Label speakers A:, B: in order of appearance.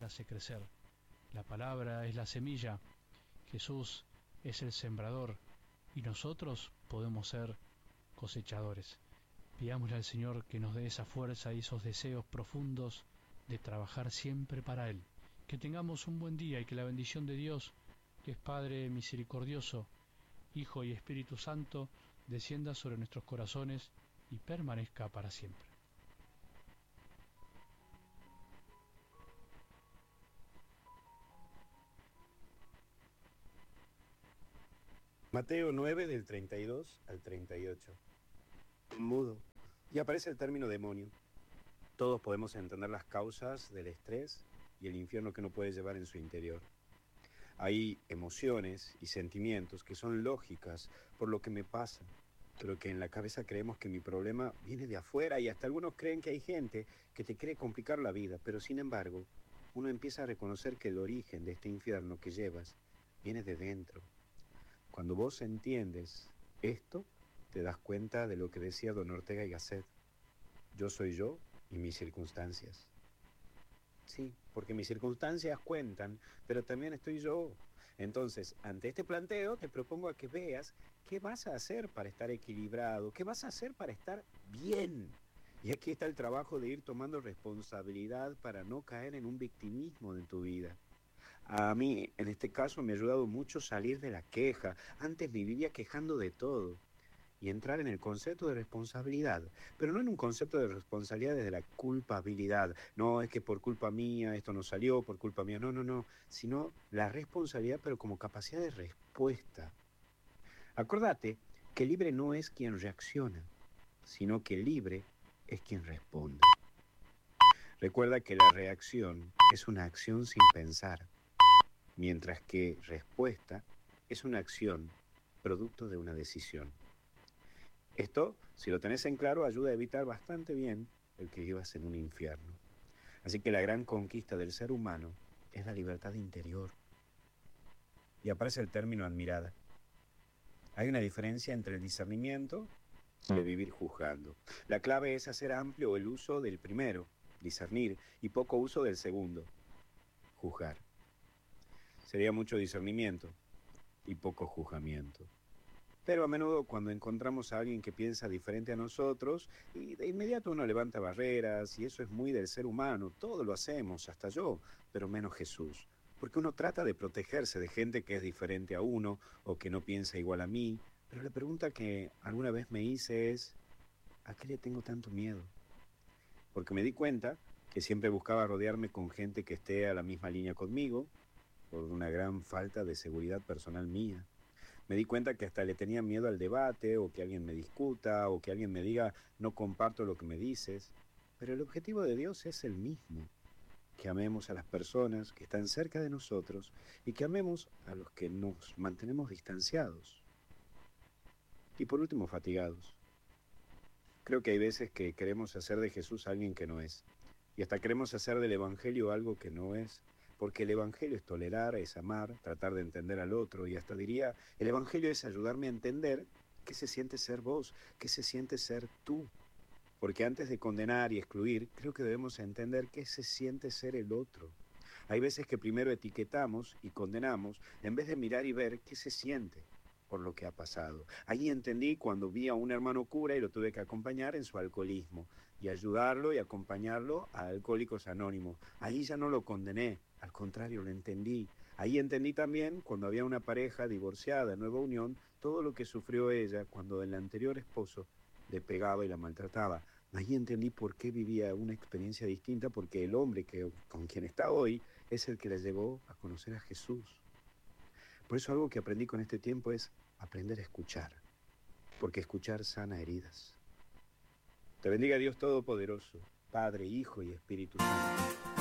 A: hace crecer. La palabra es la semilla, Jesús es el sembrador y nosotros podemos ser cosechadores. Pidámosle al Señor que nos dé esa fuerza y esos deseos profundos de trabajar siempre para Él. Que tengamos un buen día y que la bendición de Dios, que es Padre misericordioso, Hijo y Espíritu Santo, descienda sobre nuestros corazones y permanezca para siempre.
B: Mateo 9 del 32 al 38. Mudo. Y aparece el término demonio. Todos podemos entender las causas del estrés y el infierno que uno puede llevar en su interior. Hay emociones y sentimientos que son lógicas por lo que me pasa, pero que en la cabeza creemos que mi problema viene de afuera y hasta algunos creen que hay gente que te quiere complicar la vida, pero sin embargo, uno empieza a reconocer que el origen de este infierno que llevas viene de dentro. Cuando vos entiendes esto, te das cuenta de lo que decía don Ortega y Gasset. Yo soy yo y mis circunstancias. Sí, porque mis circunstancias cuentan, pero también estoy yo. Entonces, ante este planteo, te propongo a que veas qué vas a hacer para estar equilibrado, qué vas a hacer para estar bien. Y aquí está el trabajo de ir tomando responsabilidad para no caer en un victimismo en tu vida. A mí, en este caso, me ha ayudado mucho salir de la queja. Antes me vivía quejando de todo. Y entrar en el concepto de responsabilidad, pero no en un concepto de responsabilidad desde la culpabilidad. No, es que por culpa mía esto no salió, por culpa mía, no, sino la responsabilidad, pero como capacidad de respuesta. Acordate que libre no es quien reacciona, sino que libre es quien responde. Recuerda que la reacción es una acción sin pensar, mientras que respuesta es una acción producto de una decisión. Esto, si lo tenés en claro, ayuda a evitar bastante bien el que vivas en un infierno. Así que la gran conquista del ser humano es la libertad interior. Y aparece el término admirada. Hay una diferencia entre el discernimiento y el vivir juzgando. La clave es hacer amplio el uso del primero, discernir, y poco uso del segundo, juzgar. Sería mucho discernimiento y poco juzgamiento. Pero a menudo cuando encontramos a alguien que piensa diferente a nosotros, y de inmediato uno levanta barreras, y eso es muy del ser humano, todo lo hacemos, hasta yo, pero menos Jesús. Porque uno trata de protegerse de gente que es diferente a uno, o que no piensa igual a mí, pero la pregunta que alguna vez me hice es, ¿a qué le tengo tanto miedo? Porque me di cuenta que siempre buscaba rodearme con gente que esté a la misma línea conmigo, por una gran falta de seguridad personal mía. Me di cuenta que hasta le tenía miedo al debate, o que alguien me discuta, o que alguien me diga, no comparto lo que me dices. Pero el objetivo de Dios es el mismo, que amemos a las personas que están cerca de nosotros y que amemos a los que nos mantenemos distanciados. Y por último, fatigados. Creo que hay veces que queremos hacer de Jesús alguien que no es, y hasta queremos hacer del Evangelio algo que no es. Porque el Evangelio es tolerar, es amar, tratar de entender al otro, y hasta diría, el Evangelio es ayudarme a entender qué se siente ser vos, qué se siente ser tú. Porque antes de condenar y excluir, creo que debemos entender qué se siente ser el otro. Hay veces que primero etiquetamos y condenamos, en vez de mirar y ver qué se siente por lo que ha pasado. Ahí entendí cuando vi a un hermano cura y lo tuve que acompañar en su alcoholismo, y ayudarlo y acompañarlo a Alcohólicos Anónimos. Ahí ya no lo condené, al contrario, lo entendí. Ahí entendí también cuando había una pareja divorciada en nueva unión, todo lo que sufrió ella cuando el anterior esposo le pegaba y la maltrataba. Ahí entendí por qué vivía una experiencia distinta, porque el hombre con quien está hoy es el que le llevó a conocer a Jesús. Por eso algo que aprendí con este tiempo es aprender a escuchar, porque escuchar sana heridas. Te bendiga Dios Todopoderoso, Padre, Hijo y Espíritu Santo.